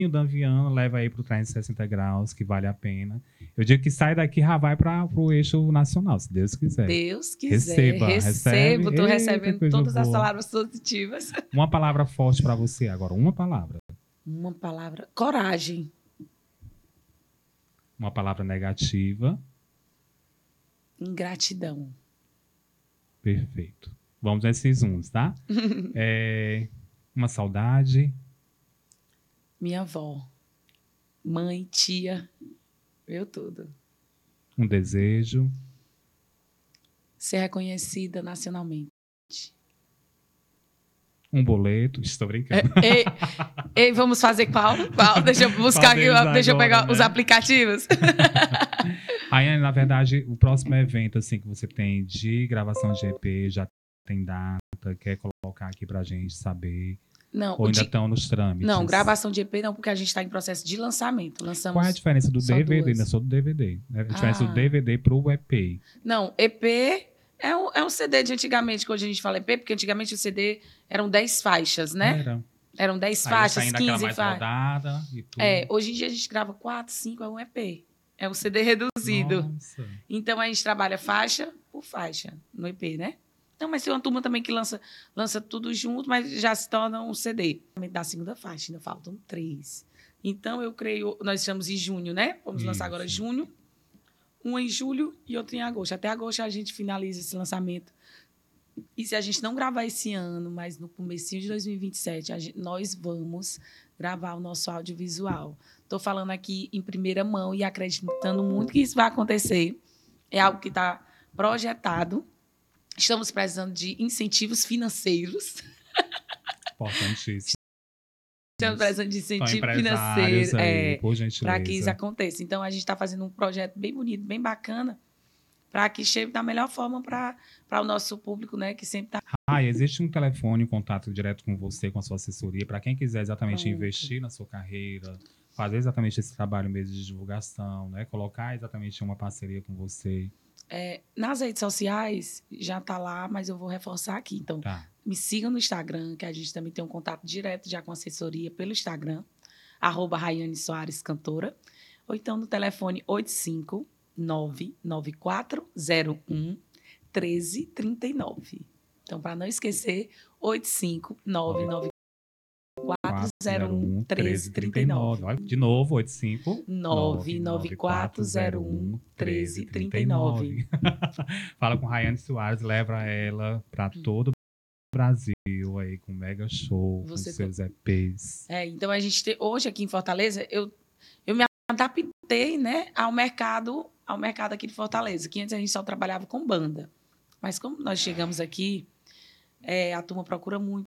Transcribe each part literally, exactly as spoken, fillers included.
Danviano, leva aí pro trezentos e sessenta graus, que vale a pena. Eu digo que sai daqui já vai para o eixo nacional, se Deus quiser. Deus quiser. Receba, Recebo, recebe. tô Eita, recebendo coisa todas as boa. palavras positivas. Uma palavra forte para você agora, uma palavra. Uma palavra, coragem. Uma palavra negativa. Ingratidão. Perfeito. Vamos nesses uns, tá? É, uma saudade. Minha avó. Mãe, tia, eu tudo. Um desejo. Ser reconhecida nacionalmente. Um boleto. Estou brincando. Ei, ei, vamos fazer qual? Qual? Deixa eu buscar aqui, Fazemos deixa eu agora, pegar né? os aplicativos. Rayane, na verdade, o próximo evento assim, que você tem de gravação de E P, já tem data, quer colocar aqui pra gente saber? Não, Ou ainda de... estão nos trâmites? Não, gravação de E P não, porque a gente está em processo de lançamento. Lançamos Qual é a diferença do só D V D? duas. Não é só do D V D. Né? A diferença Ah. do D V D pro E P. Não, E P é um, é um C D de antigamente, que hoje a gente fala E P, porque antigamente o C D eram dez faixas, né? Era. Eram dez Aí faixas, saindo aquela quinze mais faixas. rodada e tudo. É, hoje em dia a gente grava quatro, cinco, é um E P. É um C D reduzido. Nossa. Então a gente trabalha faixa por faixa no E P, né? Então, mas tem uma turma também que lança, lança tudo junto, mas já se torna um C D. Da segunda faixa, ainda faltam três. Então, eu creio... Nós estamos em junho, né? Vamos Isso. lançar agora junho. Um em julho e outro em agosto. Até agosto a gente finaliza esse lançamento. E se a gente não gravar esse ano, mas no comecinho de dois mil e vinte e sete, a gente, nós vamos gravar o nosso audiovisual. Estou falando aqui em primeira mão e acreditando muito que isso vai acontecer. É algo que está projetado. Estamos precisando de incentivos financeiros. Importantíssimo. Estamos precisando de São incentivo empresários financeiro aí, é, por gentileza. para que isso aconteça. Então, a gente está fazendo um projeto bem bonito, bem bacana, para que chegue da melhor forma para o nosso público, né, que sempre está... Ah, existe um telefone, um contato direto com você, com a sua assessoria, para quem quiser exatamente Pronto. investir na sua carreira, fazer exatamente esse trabalho mesmo de divulgação, né? Colocar exatamente uma parceria com você. É, nas redes sociais, já está lá, mas eu vou reforçar aqui. Então, Tá. me sigam no Instagram, que a gente também tem um contato direto já com a assessoria pelo Instagram, arroba Rayane Soares Cantora, ou então no telefone oito cinco nove nove quatro zero um um três três nove. Então, para não esquecer, oito cinco nove nove quatro zero um um três três nove. Olha, de novo, oito cinco nove nove quatro zero um um três três nove. Fala com Rayane Soares, leva ela para todo o Brasil aí com mega show, Você com seus tá... E Ps. É, então a gente tem, hoje aqui em Fortaleza, eu, eu me adaptei, né, ao mercado, ao mercado aqui de Fortaleza, que antes a gente só trabalhava com banda. Mas como nós chegamos aqui, é, a turma procura muito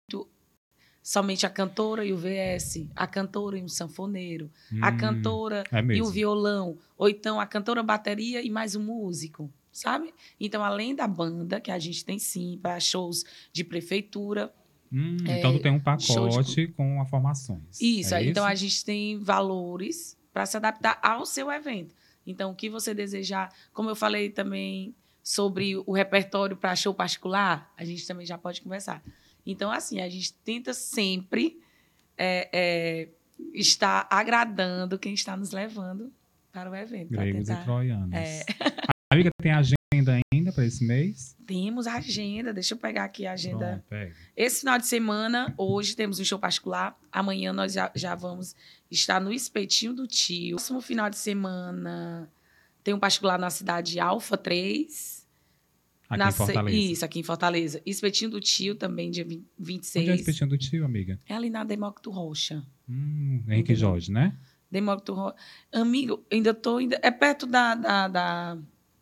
somente a cantora e o V S, a cantora e um sanfoneiro, hum, a cantora é e o violão, ou então a cantora, bateria e mais um músico, sabe? Então, além da banda, que a gente tem sim, para shows de prefeitura. Hum, é, então, tu tem um pacote de... com as formações. Isso, é então isso? a gente tem valores para se adaptar ao seu evento. Então, o que você desejar, como eu falei também sobre o repertório para show particular, a gente também já pode conversar. Então, assim, a gente tenta sempre é, é, estar agradando quem está nos levando para o evento. Gregos tentar... e troianos. É. A amiga tem agenda ainda para esse mês? Temos a agenda. Deixa eu pegar aqui a agenda. Pronto, esse final de semana, hoje, temos um show particular. Amanhã nós já, já vamos estar no Espetinho do Tio. Próximo final de semana tem um particular na cidade Alfa três. Aqui Na em Fortaleza. Isso, aqui em Fortaleza. Espetinho do Tio também, dia vinte e seis. Onde é o Espetinho do Tio, amiga? É ali na Demócrito Rocha. Hum, Henrique Jorge, né? Demócrito Rocha. Amigo, ainda tô... Ainda... É perto da... da, da...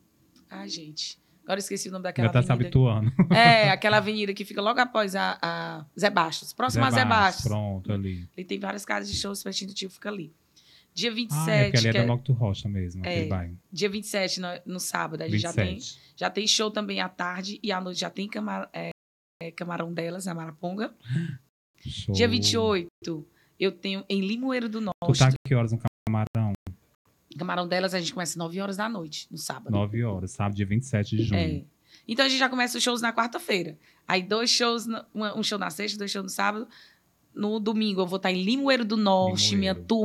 Ai, gente. Agora eu esqueci o nome daquela Já tá avenida. se habituando. É, aquela avenida que fica logo após a, a Zé Bastos. Próximo Zé a Zé Bastos. Pronto, ali. Ele tem várias casas de show, o Espetinho do Tio fica ali. Dia vinte e sete... Ah, é porque ali é que Demócrito Rocha mesmo, é, aquele bairro. Dia vinte e sete, no, no sábado, a gente já tem, já tem show também à tarde e à noite já tem camar, é, é, Camarão Delas, na Maraponga. Show. Dia vinte e oito, eu tenho em Limoeiro do Norte. Tu tá que horas no Camarão? Camarão Delas a gente começa nove horas da noite, no sábado. nove horas, sábado, dia vinte e sete de junho. É. Então a gente já começa os shows na quarta-feira. Aí dois shows, no, um show na sexta, dois shows no sábado. No domingo eu vou estar em Limoeiro do Norte, Limoeiro. minha turma